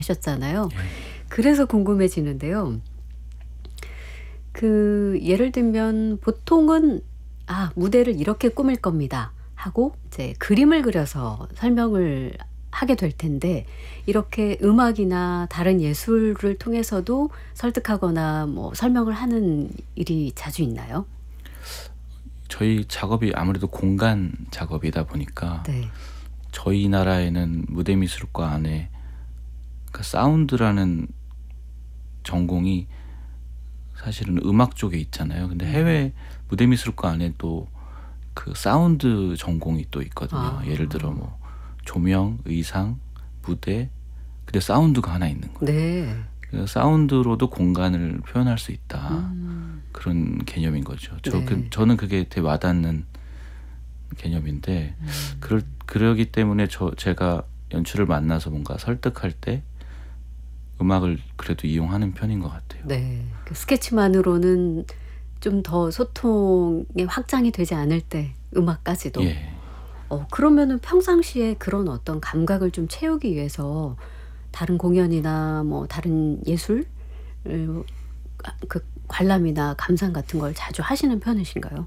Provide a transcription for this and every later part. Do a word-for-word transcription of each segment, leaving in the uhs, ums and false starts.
하셨잖아요. 예. 그래서 궁금해지는데요. 그 예를 들면 보통은 '아 무대를 이렇게 꾸밀 겁니다.' 하고 이제 그림을 그려서 설명을 하게 될 텐데 이렇게 음악이나 다른 예술을 통해서도 설득하거나 뭐 설명을 하는 일이 자주 있나요? 저희 작업이 아무래도 공간 작업이다 보니까 네. 저희 나라에는 무대미술과 안에 그 사운드라는 전공이 사실은 음악 쪽에 있잖아요. 근데 해외 무대미술과 안에 또 그 사운드 전공이 또 있거든요. 아. 예를 들어 뭐 조명, 의상, 무대, 근데 사운드가 하나 있는 거예요. 네. 그 사운드로도 공간을 표현할 수 있다. 음. 그런 개념인 거죠. 저 네. 그 저는 그게 되게 와닿는 개념인데 음. 그럴 그러기 때문에 저 제가 연출을 만나서 뭔가 설득할 때 음악을 그래도 이용하는 편인 것 같아요. 네. 그 스케치만으로는 좀 더 소통의 확장이 되지 않을 때 음악까지도. 예. 어 그러면은 평상시에 그런 어떤 감각을 좀 채우기 위해서 다른 공연이나 뭐 다른 예술 을 아 그 관람이나 감상 같은 걸 자주 하시는 편이신가요?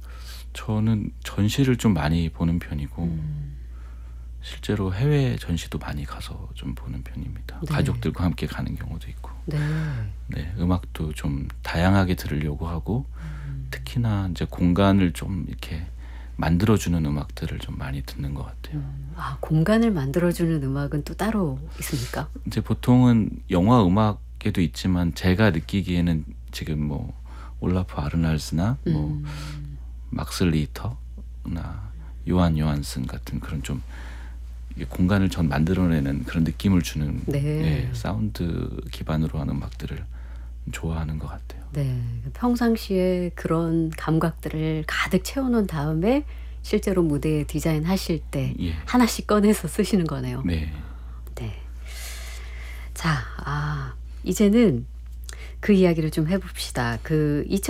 저는 전시를 좀 많이 보는 편이고 음. 실제로 해외 전시도 많이 가서 좀 보는 편입니다. 네. 가족들과 함께 가는 경우도 있고. 네. 네. 음악도 좀 다양하게 들으려고 하고 음. 특히나 인제 공간을 좀 이렇게 만들어 주는 음악들을 좀 많이 듣는 것 같아요. 음. 아 공간을 만들어 주는 음악은 또 따로 있습니까? 인제 보통은 영화 음악에도 있지만 제가 느끼기에는 지금 뭐 올라프 아르날스나 뭐 음. 막스 리히터나 요한 요한슨 같은 그런 좀 이게 공간을 전 만들어내는 그런 느낌을 주는 네. 예 사운드 기반으로 하는 음악들을 좋아하는 것 같아요. 네. 평상시에 그런 감각들을 가득 채워 놓은 다음에 실제로 무대 디자인하실 때 예. 하나씩 꺼내서 쓰시는 거네요. 네. 네. 자 아 이제는 그 이야기를 좀 해 봅시다. 그 이천